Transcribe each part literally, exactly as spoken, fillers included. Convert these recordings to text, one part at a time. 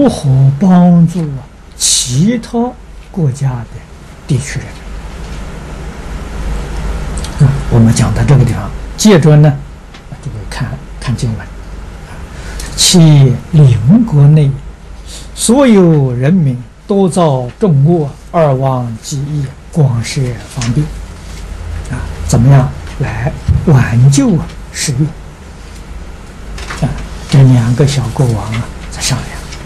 如何帮助其他国家的地区人？啊，我们讲到这个地方，接着呢，这个看看经文。其邻国内所有人民多造众恶，二王极义，广设方便。啊，怎么样来挽救啊世运？啊，这两个小国王啊在商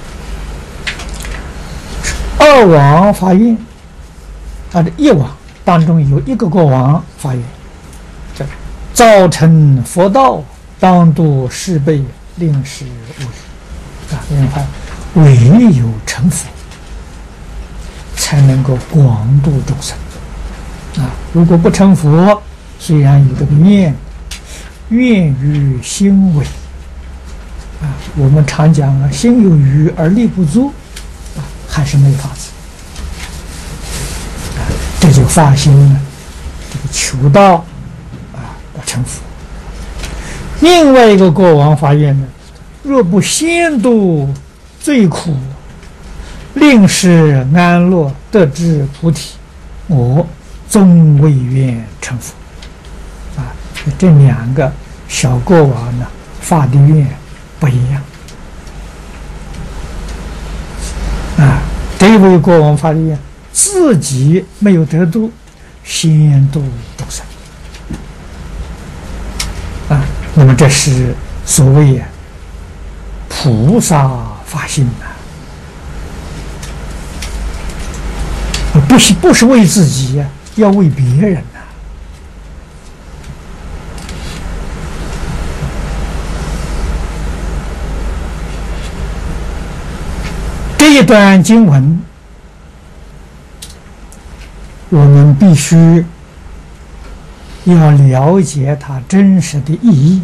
量。二王发愿，啊，这一王当中有一个国王发愿，这造成佛道，当度世辈，令时无语。啊，因为唯有成佛，才能够广度众生。啊，如果不成佛，虽然有这个愿，愿于心违。啊，我们常讲啊，心有余而力不足，啊，还是没法子。啊，这就发心了，这个求道，啊，要成佛。另外一个国王发愿呢，若不先度罪苦，令使安乐，得知菩提，我终未愿成佛。啊，这两个小国王呢，发的愿不一样。啊，这位国王发的愿，自己没有得度，先度众生。啊，那么这是所谓菩萨发心呐、啊，不是不是为自己呀、啊，要为别人呐、啊。这一段经文，我们必须要了解它真实的意义。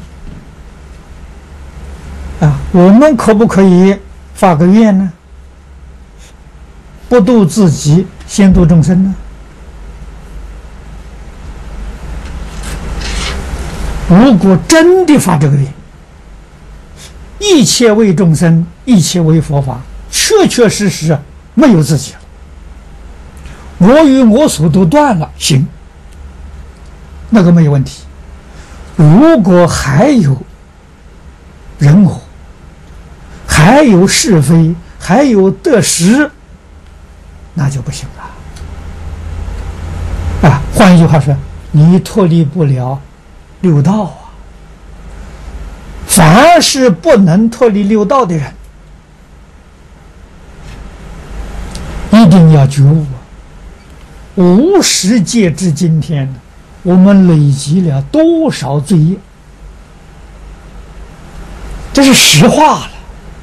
啊，我们可不可以发个愿呢？不度自己，先度众生呢？如果真的发这个愿，一切为众生，一切为佛法，确确实实没有自己了，我与我所都断了，行，那个没有问题。如果还有人我，还有是非，还有得失，那就不行了。啊，换一句话说，你脱离不了六道啊。凡是不能脱离六道的人，一定要觉悟啊！无始劫至今天，我们累积了多少罪业？这是实话了。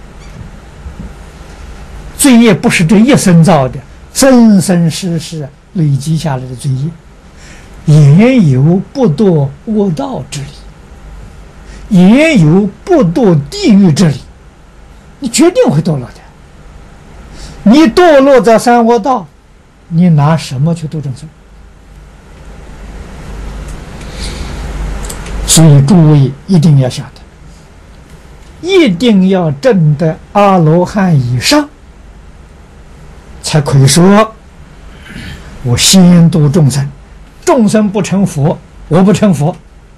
罪业不是这一生造的，生生世世累积下来的罪业，也有不堕恶道之理，也有不堕地狱之理。你决定会堕落的。你堕落在三恶道，你拿什么去度众生？所以诸位一定要晓得，一定要证得阿罗汉以上，才可以说我先度众生，众生不成佛，我不成佛。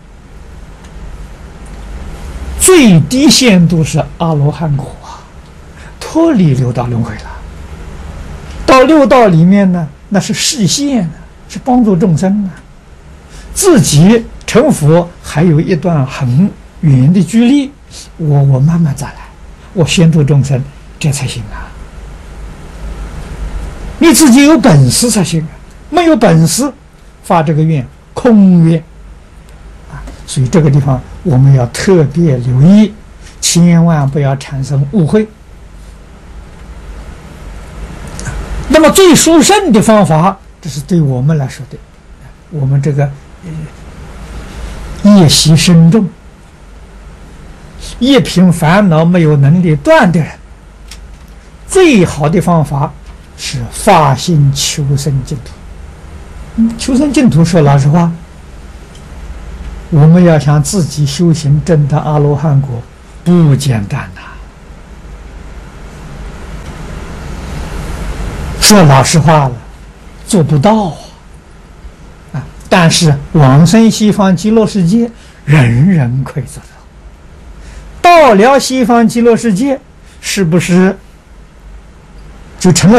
最低限度是阿罗汉果啊，脱离六道轮回了。到六道里面呢，那是示现啊，是帮助众生啊。自己成佛还有一段很远的距离，我我慢慢再来，我先度众生，这才行啊。你自己有本事才行啊，没有本事发这个愿，空愿啊。所以这个地方我们要特别留意，千万不要产生误会。那么最殊胜的方法，这是对我们来说的，我们这个业习深重、一品烦恼没有能力断的人，最好的方法是发心求生净土。嗯，求生净土说老实话，我们要想自己修行证得阿罗汉果，不简单呐、啊。 说老实话了，做不到啊！啊，但是往生西方极乐世界，人人可以做到。到了西方极乐世界，是不是就成了